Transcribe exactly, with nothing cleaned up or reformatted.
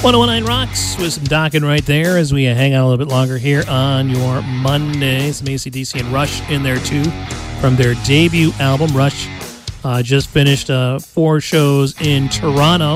one oh nine Rocks with some docking right there as we hang out a little bit longer here on your Monday. Some A C D C and Rush in there too from their debut album. Rush uh, just finished uh, four shows in Toronto.